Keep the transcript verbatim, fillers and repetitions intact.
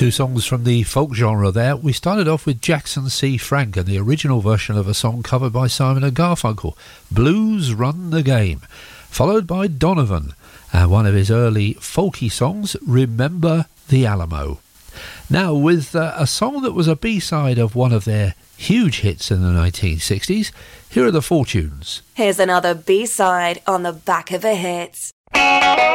Two songs from the folk genre there. We started off with Jackson C. Frank and the original version of a song covered by Simon and Garfunkel, Blues Run the Game, followed by Donovan and one of his early folky songs, Remember the Alamo. Now, with uh, a song that was a B-side of one of their huge hits in the nineteen sixties, here are the Fortunes. Here's another B-side on the back of a hit.